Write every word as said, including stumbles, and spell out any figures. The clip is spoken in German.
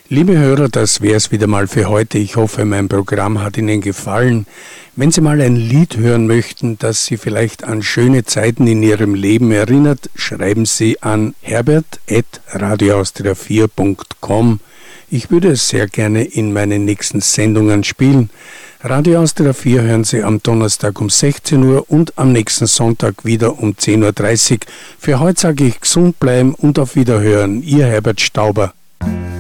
Liebe Hörer, das wäre es wieder mal für heute. Ich hoffe, mein Programm hat Ihnen gefallen. Wenn Sie mal ein Lied hören möchten, das Sie vielleicht an schöne Zeiten in Ihrem Leben erinnert, schreiben Sie an herbert at radio austria vier punkt com. Ich würde es sehr gerne in meinen nächsten Sendungen spielen. Radio Austria vier hören Sie am Donnerstag um sechzehn Uhr und am nächsten Sonntag wieder um zehn Uhr dreißig. Für heute sage ich gesund bleiben und auf Wiederhören. Ihr Herbert Stauber.